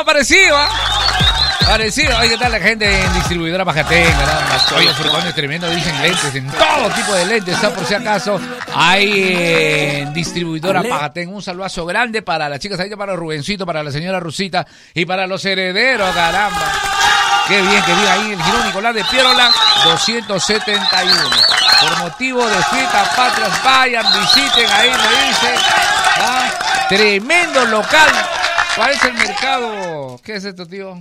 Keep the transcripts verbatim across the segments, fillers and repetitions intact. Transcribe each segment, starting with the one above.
parecido, ¿ah? Parecido. Oye, ¿qué tal la gente en distribuidora Pajatenga? Oye, furgones tremendos, dicen lentes, en todo tipo de lentes, ¿sabes? Por si acaso, hay en distribuidora Pajatenga. Un saludazo grande para las chicas, ahí para Rubencito, para la señora Rusita y para los herederos, caramba. Qué bien, qué bien, ahí el Girón Nicolás de Piérola, doscientos setenta y uno. Por motivo de fiesta patrias, vayan, visiten, ahí me dice, ¿ah? Tremendo local. ¿Cuál es el mercado? ¿Qué es esto, tío?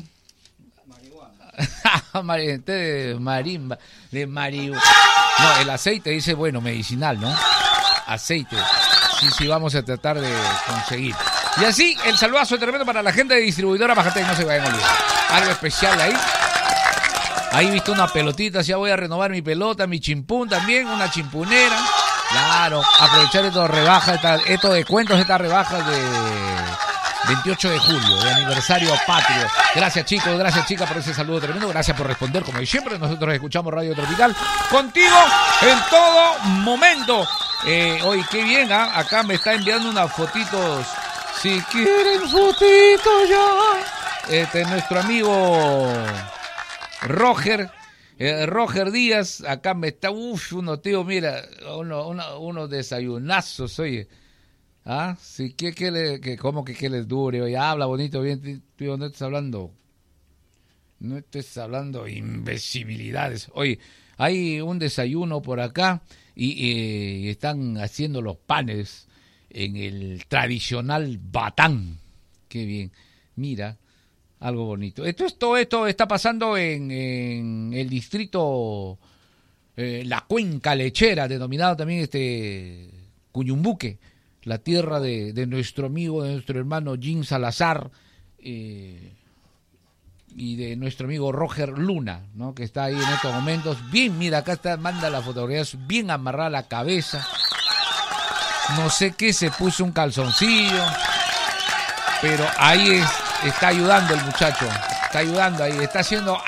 de marimba, de marihuana. No, el aceite dice, bueno, medicinal, ¿no? Aceite. Sí, sí, vamos a tratar de conseguir. Y así, el saludazo tremendo para la gente de distribuidora Pajatenga, no se vayan a olvidar. Algo especial ahí. Ahí he visto una pelotita, ya voy a renovar mi pelota, mi chimpún también, una chimpunera. Claro, aprovechar estas rebajas, estos descuentos, estas rebajas de veintiocho de julio, de aniversario patrio. Gracias, chicos, gracias, chicas, por ese saludo tremendo. Gracias por responder, como siempre. Nosotros escuchamos Radio Tropical contigo en todo momento. Eh, oye, qué bien, ¿ah? ¿eh? Acá me está enviando unas fotitos. Si quieren fotitos ya. Este, nuestro amigo Roger. Eh, Roger Díaz, acá me está, uff, uno, tío, mira, uno, uno, unos desayunazos, oye. Ah, sí, que, que le, que, ¿cómo que que les dure? Oye, habla bonito, bien, tío, no estés hablando, no estés hablando imbecilidades. Oye, hay un desayuno por acá y eh, están haciendo los panes en el tradicional batán. Qué bien, mira, algo bonito. Esto, esto, esto está pasando en, en el distrito, eh, la cuenca lechera, denominado también este Cuyumbuque. La tierra de, de nuestro amigo, de nuestro hermano Jim Salazar eh, y de nuestro amigo Roger Luna, ¿no? Que está ahí en estos momentos. Bien, mira, acá está, manda las fotografías, bien amarrada la cabeza. No sé qué, se puso un calzoncillo, pero ahí es, está ayudando el muchacho, está ayudando ahí, está haciendo